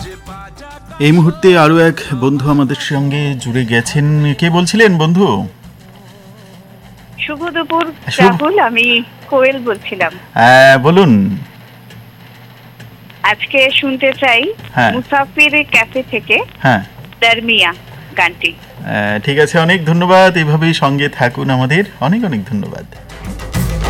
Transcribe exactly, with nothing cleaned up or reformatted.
এই মুহূর্তে আরো এক বন্ধু আমাদের সঙ্গে জুড়ে গেছেন। কে বলছিলেন বন্ধু? শুভ দুপুর রাহুল, আমি কোয়েল বলছিলাম। হ্যাঁ বলুন। আজকে শুনতে চাই মুসাফির ক্যাফে থেকে হ্যাঁ দারমিয়া গানটি। ঠিক আছে, অনেক ধন্যবাদ। এভাবেই সঙ্গে থাকুন আমাদের। অনেক অনেক ধন্যবাদ।